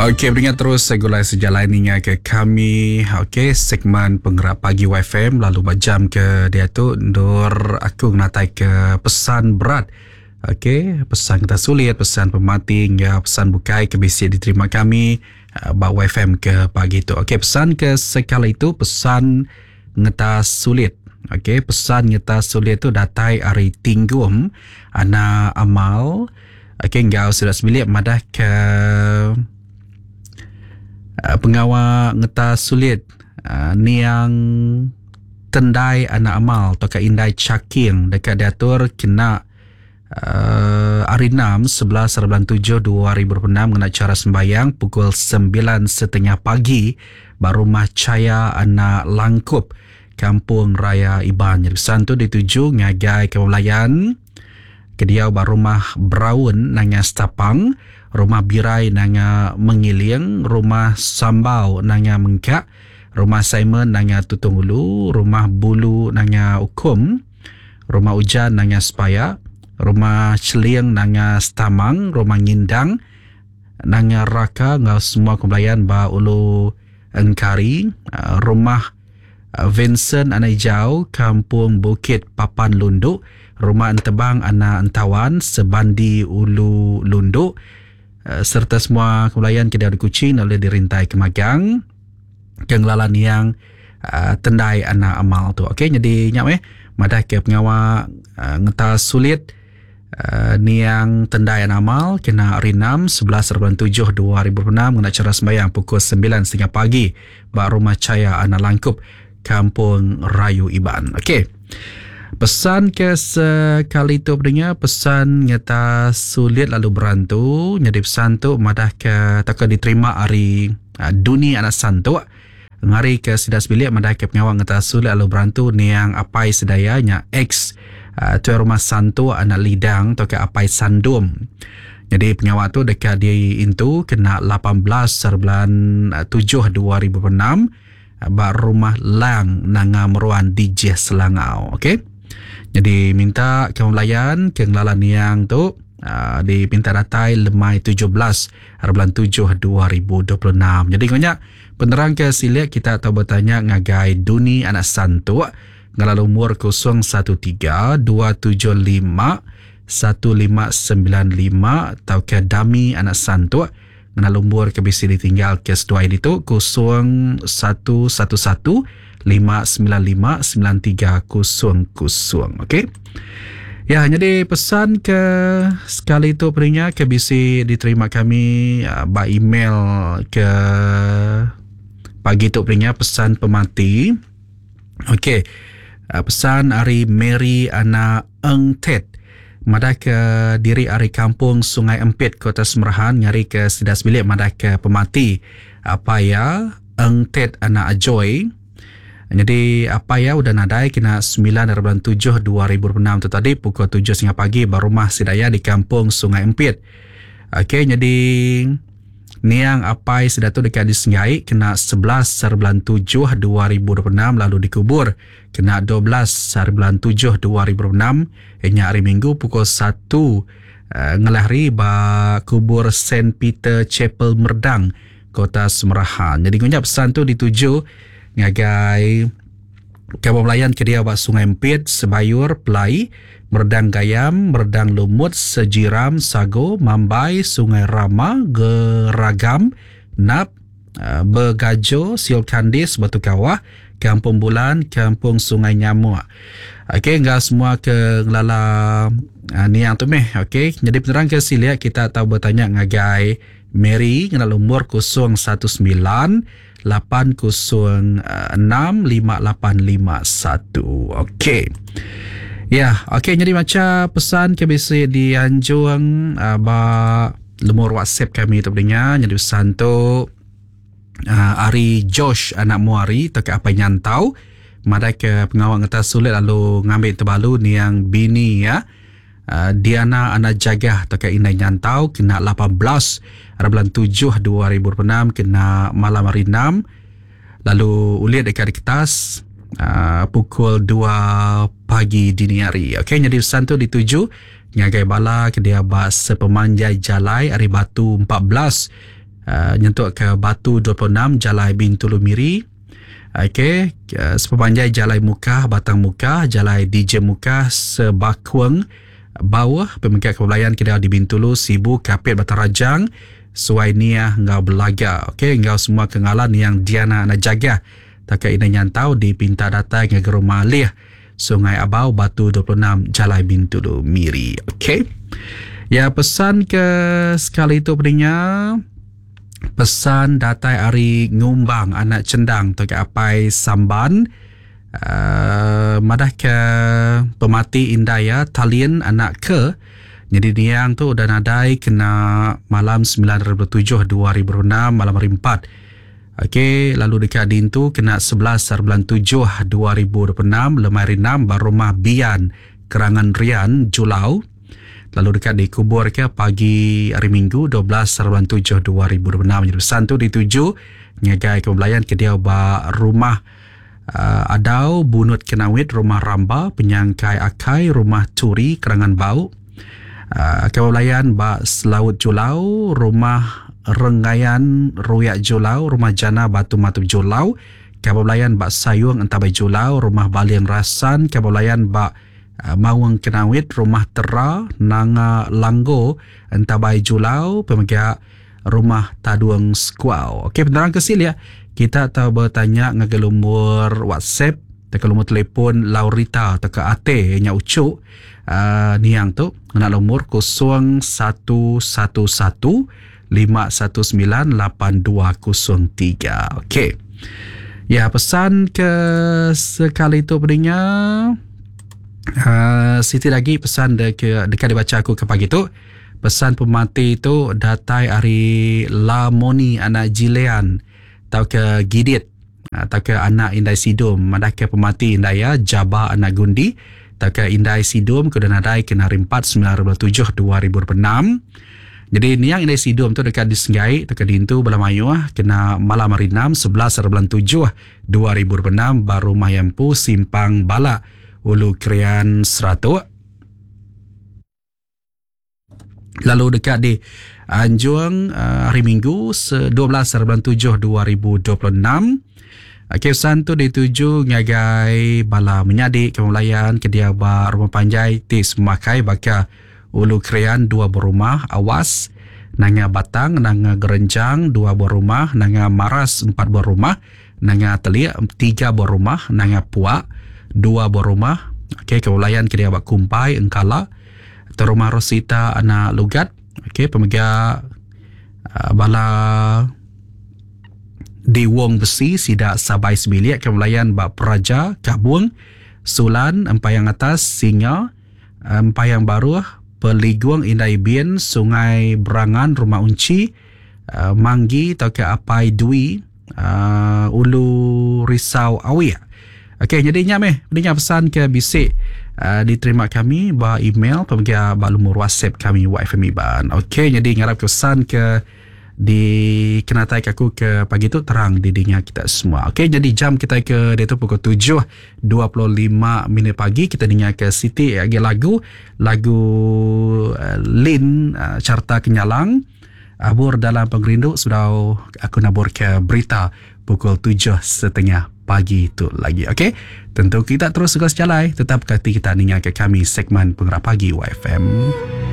Okey, beringat terus segulai sejalan ini ke kami. Okey, segmen penggerak pagi YFM lalu berjam ke dia tu ndur aku ngatai ke pesan berat. Okey, pesan kita sulit, pesan pemati hingga pesan bukai ke bisi diterima kami bawa YFM ke pagi tu. Okey, pesan ke sekala itu pesan ngeta sulit. Okey, pesan ngeta sulit tu datai hari tinggum ana amal. Okey, engkau sudah semilik madah ke pengawal ngeta sulit ni yang tendai anak amal atau indai caking dekat diatur kena hari 6 11 bulan 7 2006 mengenai cara sembahyang pukul 9.30 pagi Barumah Caya anak Langkup Kampung Raya Iban. Jadi pesan tu dituju ngagai kemulayan Kediau Barumah Braun nanga Stapang, Rumah Birai nanga Mengiling, Rumah Sambau nanga Mengkak, Rumah Simon nanga Tutungulu, Rumah Bulu nanga Ukum, Rumah Ujan nanga Spaya, Rumah Celiang nanga Stamang, Rumah Ngindang nanga Raka ngau semua kembalian ba ulu Engkari, Rumah Vincent Anai Jau, Kampung Bukit Papan Lunduk, Rumah Entebang Ana Entawan, Sebandi Ulu Lunduk, serta semua kembalian kedai di Kuching oleh dirintai Kemagang, kenglalan yang tendai anak amal tu. Okey, jadi nyap madah ke pengawal ngeta sulit ni yang tendai anak amal kena hari 6 11 bulan 7 2006 mengenai cara sembahyang pukul 9.30 pagi Barumah Caya anak Langkup Kampung Rayu Iban. Okey. Pesan ke sekali tu pendengar, pesan nyata sulit lalu berantu. Jadi pesan tu madah ke tak diterima hari Duni anak santu. Ngari ke sidas bilik madah ke pengawal nyata sulit lalu berantu ni yang apai sedayanya X tuan rumah santu anak lidang atau ke apai sandum. Jadi pengawal tu dekat dia itu kena 18 bulan 7 2006 Rumah Lang nanga meruan DJ Selangau. Okey. Jadi minta kemulayan kenglalan yang tu dipinta datai lemai 17 bulan 7 2026. Jadi banyak penerang ke silik kita tahu bertanya ngagai Duni anak santu ngalalu umur 013 275 1595 atau ke Dami anak santu ngalalu umur ke bisi ditinggal kes 2 ini tu 0111 595-9300. Okey. Ya, jadi pesan ke sekali itu perinya ke bisi diterima kami by email ke pagi itu perinya pesan pemati. Okey. Pesan hari Mary Ana Eng Tet. Madah ke diri ari kampung Sungai Empit Kota Semerahan nyari ke sidas bilik madah ke pemati apa ya Eng Tet Ana Ajoy. Jadi apa ya udah nadai kena 9 bulan 7 2006 tu tadi pukul 7 pagi Barumah Sidaya di kampung Sungai Empit. Okey, jadi ni yang apa sedatu dekat di Sengai kena 11 bulan 7 2026 lalu dikubur kena 12 bulan 7 2026 hanya hari Minggu pukul 1 ngelahri ba kubur St. Peter Chapel Merdang Kota Semerahan. Jadi ngunyap pesan tu dituju ngagai kapal pelayan kedia bak Sungai Empit, Sebayur, Pelai, Merdang Gayam, Merdang Lumut, Sejiram, Sago, Mambai, Sungai Rama, Geragam, Nap, Begajo, Siol Kandis, Batu Kawah, Kampung Bulan, Kampung Sungai Nyamuk. Okey, enggak semua ke ngelala ni yang tu meh. Okey, jadi penerang ke siliak kita tahu bertanya ngagai Mary ngelala umur 019 8065851. Okey. Ya, okey, jadi macam pesan ke bisi di Anjung ba lemur WhatsApp kami tu dengar. Jadi pesan tu Ari Josh anak Muari tak apa nyantau madai ke pengawal ngata sulit lalu ngambil terbalu ni yang bini ya. Diana anak jagah tak inai nyantau kena 18 bulan 7 2006 kena malam hari 6 lalu ulit dekat di kertas pukul 2 pagi dini hari. Okey, jadi pesan tu dituju ngagai bala ke dia bas sepemanjai jalai hari Batu 14 nyentuk ke Batu 26 Jalai Bintulu Miri. Okey, sepanjang Jalai Mukah, Batang Mukah, Jalai DJ Mukah, Sebakuang bawah pemegang kepulaian Kedah di Bintulu, Sibu, Kapit, Batang Rajang, Suai Niah, Ngau Belaga. Okey, ngau semua kengalan yang Diana nak jaga. Tak ina nyantau di pinta data ke Rumah Alih, Sungai Abau, Batu 26 Jalai Bintulu Miri. Okey. Ya, pesan ke sekali itu pendengar. Pesan datai hari ngumbang anak cendang tu ke apai samban madah ke pemati indaya talian anak ke. Jadi niang tu udah nadai kena malam 9/7/2006 malam hari 4. Okey, lalu dekat din tu kena 11/7/2026 lemai hari 6 barumah Bian Kerangan Rian Julau. Lalu dekat dikubur ke pagi hari Minggu 12/7/2026. Jadi pesan tu dituju ngagai kebelayan ke dia ba rumah Adau Bunut Kenawit, rumah Ramba Penyangkai Akai, rumah Turi Kerangan Bau, kebelayan ba Selaut Julau, rumah Renggayan Ruyak Julau, rumah Jana Batu Matu Julau, kebelayan ba Sayung Entabay Julau, rumah Baliang Rasan, kebelayan ba Mawang Kenawit, rumah Tera Nanga Langgo Entabay Julau, pemegang rumah Taduang Squaw. Okey, penerang kesil ya. Kita tahu bertanya ngagelumur WhatsApp, ngagelumur telefon Laurita atau ke Ate nya ucuk niang tu nak lumur 011151982003. Okey. Ya, pesan ke sekali itu pendengar. Siti lagi pesan dekat dibaca aku ke pagi tu. Pesan pemati tu datai hari Lamoni anak Jilean atau ke Gidit atau ke anak Indai Sidum. Madah ke pemati Indaya Jabah anak Gundi atau ke Indai Sidum ke nadai kena 4/9/7/2006. Jadi ni yang Indai Sidum tu dekat di Senggai atau ke dintu Belamayu kena malam hari 6 11/7/2006 baru Mayampu Simpang Bala Ulu Krian Seratuk. Lalu dekat di Anjuang hari Minggu 12/7/2026. Kesan tu dituju ngagai bala menyadik kemulayan kediaba rumah panjai tis memakai baka Ulu Krian 2 berumah awas nanga Batang nanga Gerenjang 2 berumah nanga Maras 4 berumah nanga Telia 3 berumah nanga Puak 2 berumah. Okey, kemulayan kediaba Kumpai Engkala atau rumah Rosita anak Lugat. Okey, pemegang bala di Wong Besi Sidak Sabai Sebiliak kemulayan Bak Praja Kabuang Sulan Empayang Atas Singa Empayang Baru Peliguang Indai Bien Sungai Berangan Rumah Unci Manggi atau ke Apai Dwi Ulu Risau Awia. Okey, jadi nyameh dengan pesan ke bisik diterima kami ba email pemegang ba lumur WhatsApp kami YFM Iban. Okey, jadi ngarap kesan ke di kenatai aku ke pagi tu terang di dinya kita semua. Okey, jadi jam kita ke dia tu pukul 7.25 pagi kita dengar ke Siti lagu Lin Carta Kenyalang abur dalam pengerindu sudah aku nabur ke berita pukul 7.30 pagi itu lagi. Okey, tentu kita terus jalan tetap kati kita dengar ke kami segmen Pengerap Pagi YFM.